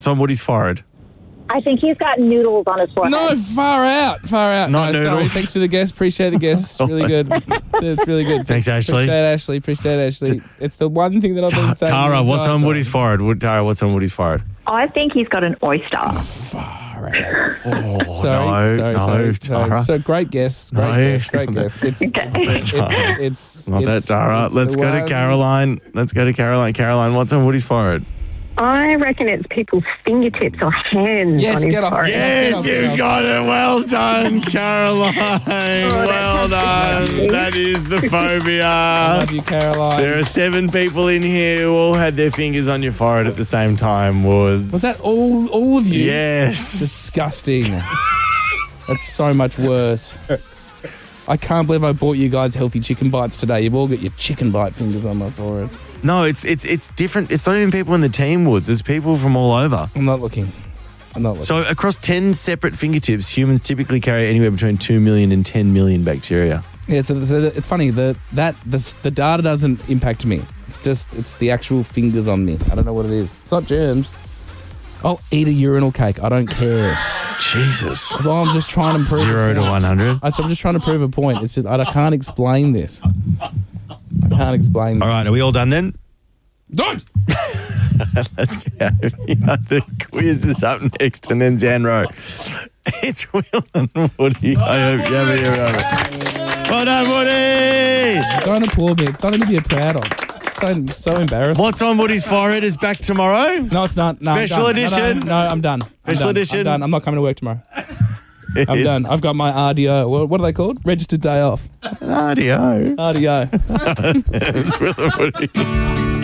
What's on Woody's forehead? I think he's got noodles on his forehead. No, far out. Not No, noodles. Sorry. Thanks for the guess. Appreciate the guess. Really good. It's really good. Thanks, Ashley. Appreciate Ashley. It's the one thing that I've been saying. Tara, what's on Woody's forehead? Tara, what's on Woody's forehead? I think he's got an oyster. Far out. Oh, Sorry. Tara. So great guess. Great guess. It's Not that, Tara. Let's go to Caroline. Caroline, what's on Woody's forehead? I reckon it's people's fingertips or hands Yes, on his get off. forehead. Yes, you got it. Well done, Caroline. Well done. That is the I phobia. love you, Caroline. There are 7 people in here who all had their fingers on your forehead at the same time, Woods. Was that all of you? Yes. Disgusting. That's so much worse. I can't believe I bought you guys healthy chicken bites today. You've all got your chicken bite fingers on my forehead. No, it's different. It's not even people in the team, Woods. It's people from all over. I'm not looking. So across 10 separate fingertips, humans typically carry anywhere between 2 million and 10 million bacteria. Yeah, so it's funny. The data doesn't impact me. It's the actual fingers on me. I don't know what it is. It's not germs. I'll eat a urinal cake. I don't care. Jesus. So I'm just trying to prove 0 to 100. I'm just trying to prove a point. It's just I can't explain this. I can't explain this. All right, are we all done then? Don't! Let's go. The quiz is up next and then Zanro. It's Will and Woody. I hope you have a year over. Well done, Woody! Don't applaud me. It's nothing to be proud of. So embarrassed. What's on Woody's forehead is back tomorrow? No, it's not. No, Special I'm done. edition? No, I'm done. Special edition? I'm done. I'm not coming to work tomorrow. I'm done. I've got my RDO. What are they called? Registered day off. RDO. RDO. It's Will and Woody.